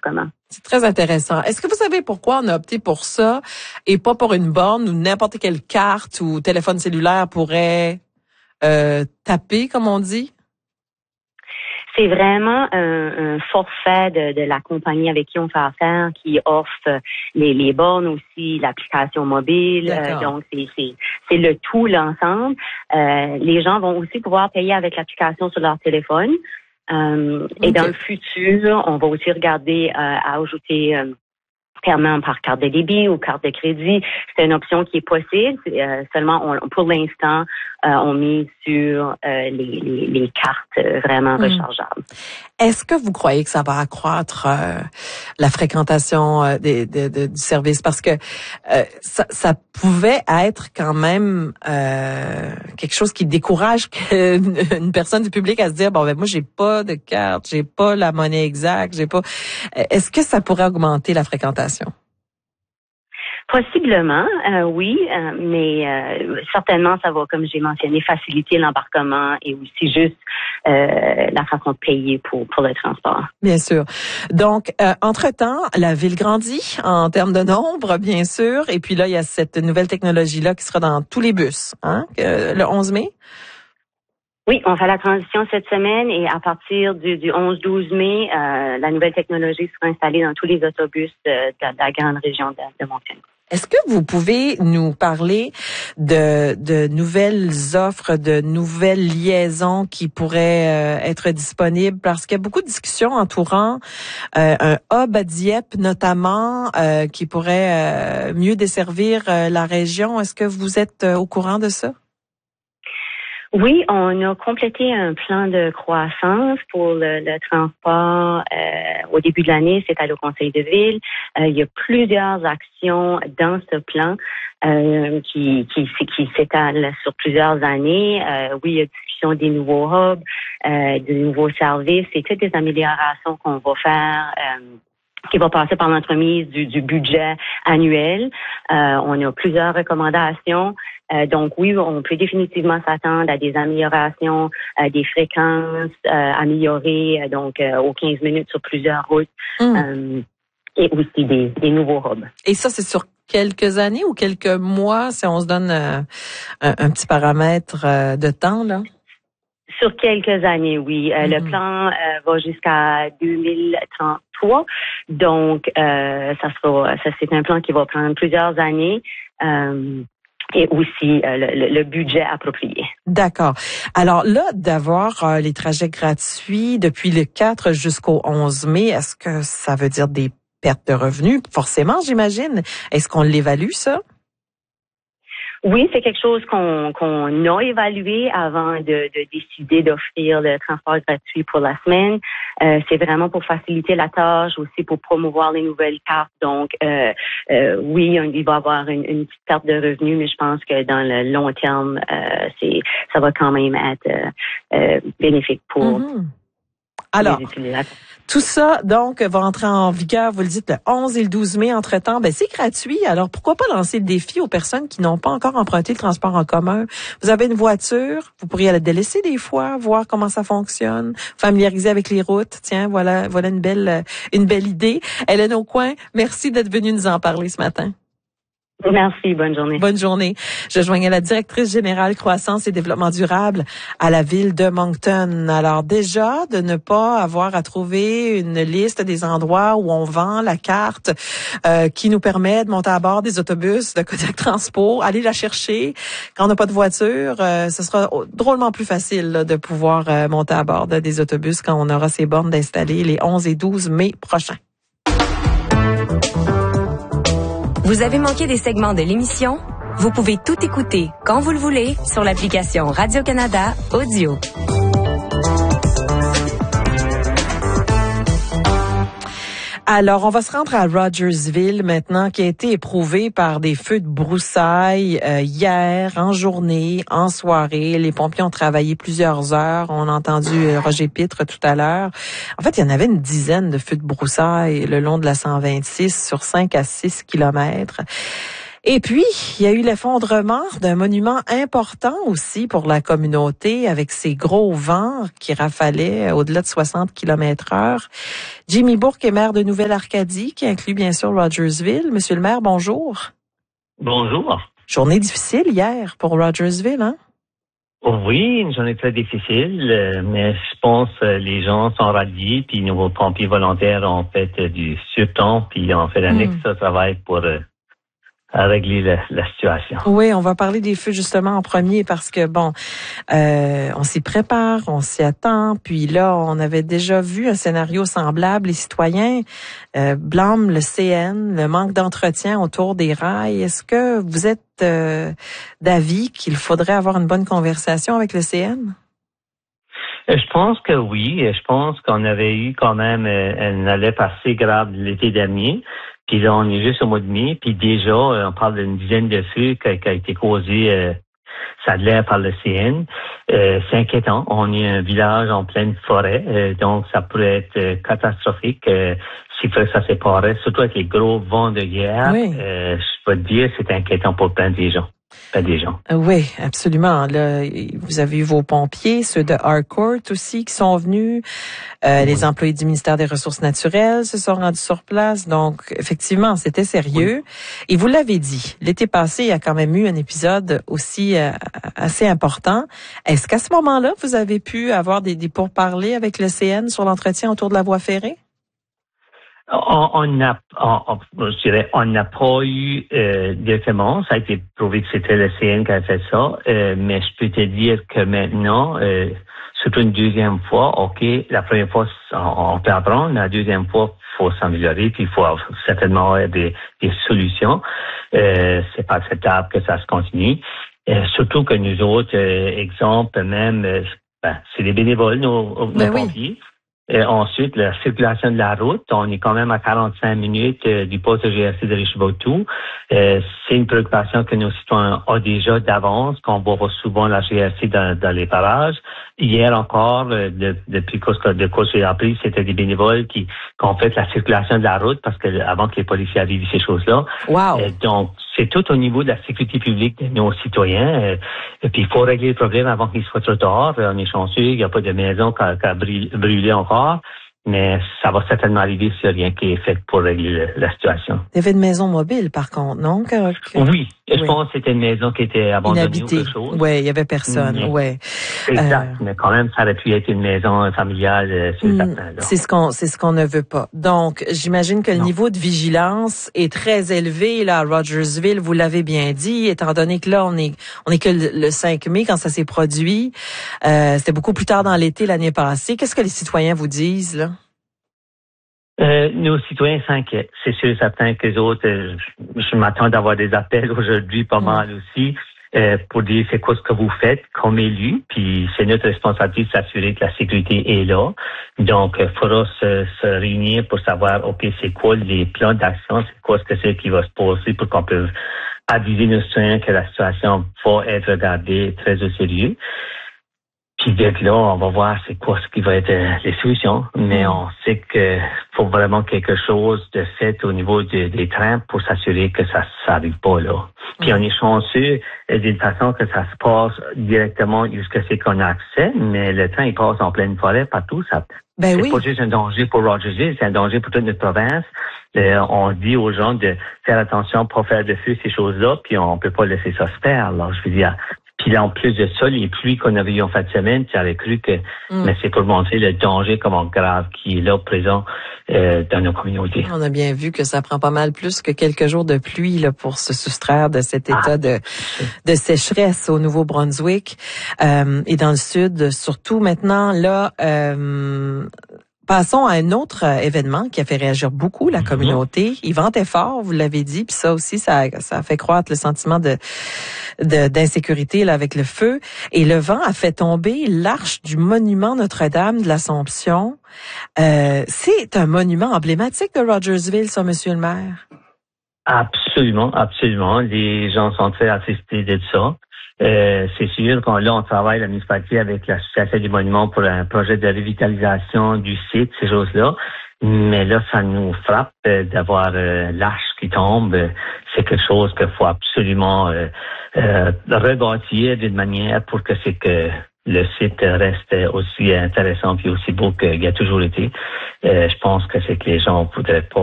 l'embarquement. C'est très intéressant. Est-ce que vous savez pourquoi on a opté pour ça et pas pour une borne où n'importe quelle carte ou téléphone cellulaire pourrait taper, comme on dit? C'est vraiment un forfait de la compagnie avec qui on fait affaire qui offre les bornes aussi, l'application mobile. Donc, c'est le tout, l'ensemble. Les gens vont aussi pouvoir payer avec l'application sur leur téléphone. Et dans le futur, on va aussi regarder à ajouter paiement par carte de débit ou carte de crédit. C'est une option qui est possible. Seulement, pour l'instant, on mise sur les cartes vraiment rechargeables. Est-ce que vous croyez que ça va accroître la fréquentation du service? Parce que ça pouvait être quand même quelque chose qui décourage une personne du public à se dire bon ben moi j'ai pas de carte, j'ai pas la monnaie exacte, j'ai pas. Est-ce que ça pourrait augmenter la fréquentation? Possiblement, oui, mais certainement ça va, comme j'ai mentionné, faciliter l'embarquement et aussi juste la façon de payer pour le transport. Bien sûr. Donc, entre-temps, la ville grandit en termes de nombre, bien sûr, et puis là, il y a cette nouvelle technologie-là qui sera dans tous les bus, hein, le 11 mai. Oui, on fait la transition cette semaine et à partir du 11-12 mai, la nouvelle technologie sera installée dans tous les autobus de la grande région de Moncton. Est-ce que vous pouvez nous parler de nouvelles offres, de nouvelles liaisons qui pourraient être disponibles? Parce qu'il y a beaucoup de discussions entourant un hub à Dieppe notamment qui pourrait mieux desservir la région. Est-ce que vous êtes au courant de ça? Oui, on a complété un plan de croissance pour le transport au début de l'année. C'est allé au conseil de ville. Il y a plusieurs actions dans ce plan qui s'étalent sur plusieurs années. Oui, il y a discussion des nouveaux hubs, des nouveaux services. C'est toutes des améliorations qu'on va faire. Qui va passer par l'entremise du budget annuel. On a plusieurs recommandations. Donc oui, on peut définitivement s'attendre à des améliorations, des fréquences améliorées, donc aux 15 minutes sur plusieurs routes, et aussi des nouveaux hubs. Et ça, c'est sur quelques années ou quelques mois, si on se donne un petit paramètre de temps, là? Sur quelques années, oui. Le plan va jusqu'à 2033. Donc, c'est un plan qui va prendre plusieurs années. Et aussi le budget approprié. D'accord. Alors là, d'avoir les trajets gratuits depuis le 4 jusqu'au 11 mai, est-ce que ça veut dire des pertes de revenus? Forcément, j'imagine. Est-ce qu'on l'évalue, ça? Oui, c'est quelque chose qu'on a évalué avant de décider d'offrir le transport gratuit pour la semaine. C'est vraiment pour faciliter la tâche, aussi pour promouvoir les nouvelles cartes. Donc, oui, il va y avoir une petite perte de revenus, mais je pense que dans le long terme, ça va quand même être bénéfique pour Alors, les utilisateurs. Tout ça, donc, va entrer en vigueur, vous le dites, le 11 et le 12 mai. Entre-temps, c'est gratuit. Alors, pourquoi pas lancer le défi aux personnes qui n'ont pas encore emprunté le transport en commun? Vous avez une voiture, vous pourriez la délaisser des fois, voir comment ça fonctionne, familiariser avec les routes. Tiens, voilà une belle idée. Hélène Aucoin, merci d'être venue nous en parler ce matin. Merci, bonne journée. Bonne journée. Je joignais la directrice générale croissance et développement durable à la ville de Moncton. Alors déjà, de ne pas avoir à trouver une liste des endroits où on vend la carte qui nous permet de monter à bord des autobus de Kodiak Transpo, aller la chercher quand on n'a pas de voiture. Ce sera drôlement plus facile là, de pouvoir monter à bord des autobus quand on aura ces bornes d'installer les 11 et 12 mai prochains. Vous avez manqué des segments de l'émission? Vous pouvez tout écouter quand vous le voulez sur l'application Radio-Canada Audio. Alors, on va se rendre à Rogersville maintenant, qui a été éprouvé par des feux de broussailles hier, en journée, en soirée. Les pompiers ont travaillé plusieurs heures. On a entendu Roger Pitre tout à l'heure. En fait, il y en avait une dizaine de feux de broussailles le long de la 126 sur 5 à 6 kilomètres. Et puis, il y a eu l'effondrement d'un monument important aussi pour la communauté avec ces gros vents qui rafalaient au-delà de 60 km/h. Jimmy Bourque est maire de Nouvelle-Arcadie, qui inclut bien sûr Rogersville. Monsieur le maire, bonjour. Bonjour. Journée difficile hier pour Rogersville, hein? Oui, une journée très difficile, mais je pense que les gens sont ralliés, puis nos pompiers volontaires ont fait du surtemps, puis ont fait un extra travail pour régler la situation. Oui, on va parler des feux justement en premier parce que on s'y prépare, on s'y attend. Puis là, on avait déjà vu un scénario semblable. Les citoyens blâment le CN, le manque d'entretien autour des rails. Est-ce que vous êtes d'avis qu'il faudrait avoir une bonne conversation avec le CN? Je pense que oui. Je pense qu'on avait eu quand même une alerte assez grave l'été dernier. Puis là, on est juste au mois de mai. Puis déjà, on parle d'une dizaine de feux qui a été causé, ça a l'air par le CN. C'est inquiétant. On est un village en pleine forêt. Donc, ça pourrait être catastrophique s'il fallait que ça séparait. Surtout avec les gros vents de hier. Oui. Je peux te dire, c'est inquiétant pour plein des gens. Oui, absolument. Là, vous avez eu vos pompiers, ceux de Harcourt aussi qui sont venus. Les employés du ministère des Ressources naturelles se sont rendus sur place. Donc, effectivement, c'était sérieux. Oui. Et vous l'avez dit, l'été passé, il y a quand même eu un épisode aussi assez important. Est-ce qu'à ce moment-là, vous avez pu avoir des pourparlers avec le CN sur l'entretien autour de la voie ferrée? On n'a pas eu directement. Ça a été prouvé que c'était le CN qui a fait ça. Mais je peux te dire que maintenant, surtout une deuxième fois, OK, la première fois, on peut apprendre. La deuxième fois, il faut s'améliorer, puis il faut certainement avoir des solutions. C'est pas acceptable que ça se continue. Surtout que nous autres, exemple, même, c'est des bénévoles, nos pompiers. Ensuite, la circulation de la route, on est quand même à 45 minutes du poste de GRC de Richelieu. C'est une préoccupation que nos citoyens ont déjà d'avance, qu'on voit souvent la GRC dans les parages. Hier encore, depuis que j'ai appris, c'était des bénévoles qui ont fait la circulation de la route parce que avant que les policiers arrivent, ces choses-là. Wow. Donc, c'est tout au niveau de la sécurité publique de nos citoyens. Et puis, il faut régler le problème avant qu'il soit trop tard. On est chanceux, il n'y a pas de maison qui a brûlé encore. Mais ça va certainement arriver s'il n'y a rien qui est fait pour régler la situation. Il y avait une maison mobile, par contre, non? Oui. Je pense que c'était une maison qui était abandonnée inhabitée. Ou quelque chose. Oui, il y avait personne. Ouais. Exact. Mais quand même, ça aurait pu être une maison familiale sur le tapin. C'est ce qu'on ne veut pas. Donc, j'imagine que le niveau de vigilance est très élevé là à Rogersville. Vous l'avez bien dit, étant donné que là on est que le 5 mai quand ça s'est produit. C'était beaucoup plus tard dans l'été l'année passée. Qu'est-ce que les citoyens vous disent là? Nos citoyens s'inquiètent. C'est sûr et certain que les autres, je m'attends d'avoir des appels aujourd'hui pas mal aussi pour dire c'est quoi ce que vous faites comme élu, puis c'est notre responsabilité de s'assurer que la sécurité est là. Donc, il faudra se réunir pour savoir, OK, c'est quoi les plans d'action, c'est quoi ce que c'est qui va se passer pour qu'on puisse aviser nos citoyens que la situation va être regardée très au sérieux. Puis d'être là, on va voir c'est quoi ce qui va être les solutions. Mais on sait que faut vraiment quelque chose de fait au niveau des trains pour s'assurer que ça n'arrive pas là. Puis on est chanceux d'une façon que ça se passe directement jusqu'à ce qu'on a accès, mais le train il passe en pleine forêt partout. C'est pas juste un danger pour Rogersville, c'est un danger pour toute notre province. On dit aux gens de faire attention pour faire de feu ces choses-là, puis on peut pas laisser ça se faire. Alors je veux dire. Puis en plus de ça, les pluies qu'on avait eues en fin de semaine, tu avais cru que mais c'est pour montrer le danger comment grave qui est là présent dans nos communautés. On a bien vu que ça prend pas mal plus que quelques jours de pluie là, pour se soustraire de cet état de sécheresse au Nouveau-Brunswick et dans le sud surtout. Maintenant, là, passons à un autre événement qui a fait réagir beaucoup la communauté. Il ventait fort, vous l'avez dit, puis ça aussi, ça a fait croître le sentiment d'insécurité là avec le feu. Et le vent a fait tomber l'arche du monument Notre-Dame de l'Assomption. C'est un monument emblématique de Rogersville, ça, Monsieur le maire. Absolument, absolument. Les gens sont très attristés de ça. C'est sûr qu'on travaille la municipalité avec l'association du monument pour un projet de revitalisation du site, ces choses-là. Mais là, ça nous frappe d'avoir l'arche qui tombe. c'est quelque chose qu'il faut absolument rebâtir d'une manière pour que le site reste aussi intéressant puis aussi beau qu'il a toujours été. Je pense que c'est que les gens voudraient pas